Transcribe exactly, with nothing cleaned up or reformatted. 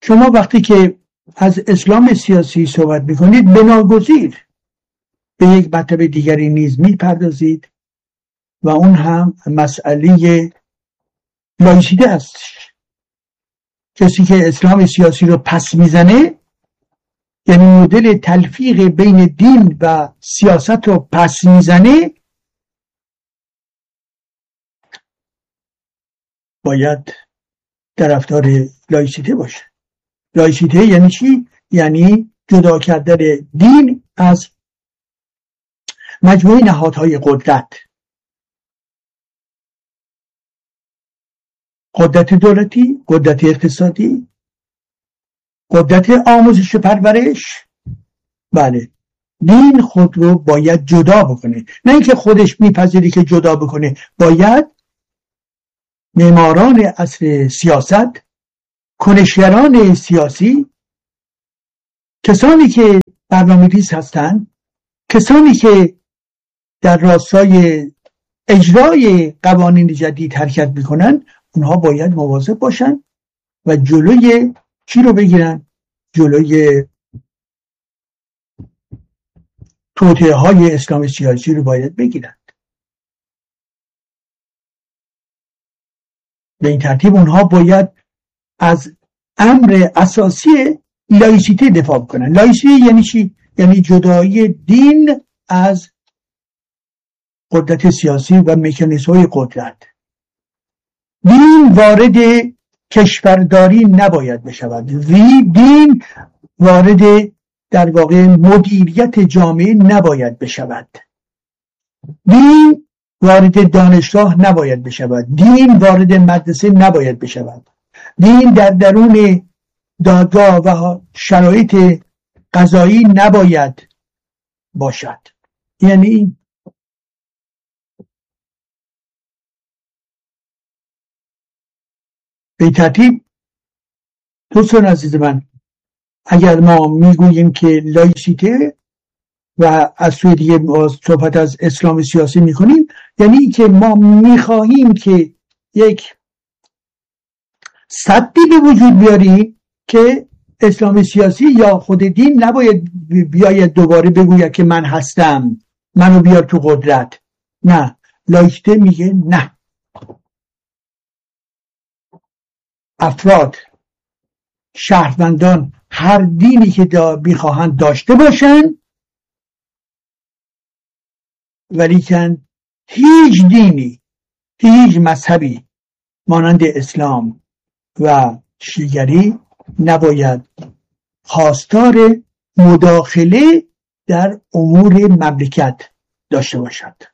شما وقتی که از اسلام سیاسی صحبت میکنید بناگزیر به یک مطلب دیگری نیز میپردازید و اون هم مسئله لایسیته هستش. کسی که اسلام سیاسی رو پس میزنه، یعنی مدل تلفیق بین دین و سیاست رو پس میزنه، باید طرفدار لایسیته باشه. لایسیته یعنی چی؟ یعنی جدا کردن دین از مجموعه نهادهای قدرت، قدرت دولتی، قدرت اقتصادی، قدرت آموزش و پرورش. بله، دین خود رو باید جدا بکنه، نه اینکه خودش میپذیری که جدا بکنه. باید معماران عصر سیاست، کنشگران سیاسی، کسانی که برنامه‌ریز هستند، کسانی که در راستای اجرای قوانین جدید حرکت میکنن، اونها باید مواظب باشن و جلوی چی رو بگیرن؟ جلوی توطئه های اسلام سیاسی رو باید بگیرن. به این ترتیب اونها باید از امر اساسی لایسیته دفاع کنن. لایسیته یعنی چی؟ یعنی جدایی دین از قدرت سیاسی و مکانیزم‌های قدرت. دین وارد کشورداری نباید بشود. وی دین وارد در واقع مدیریت جامعه نباید بشود. دین وارد دانشگاه نباید بشود. دین وارد مدرسه نباید بشود. دین در درون دادگاه و شرایط قضایی نباید باشد. یعنی به ترتیب دوستان عزیز من، اگر ما میگوییم که لایسیته و از سوی دیگه صحبت از اسلام سیاسی میکنیم، یعنی که ما میخواهیم که یک سدی به وجود بیاریم که اسلام سیاسی یا خود دین نباید بیاید دوباره بگوید که من هستم، منو بیار تو قدرت. نه، لایسیته میگه نه، افراد، شهروندان هر دینی که دا میخواهند داشته باشن، ولیکن هیچ دینی، هیچ مذهبی مانند اسلام و شیعگری نباید خواستار مداخله در امور مملکت داشته باشد.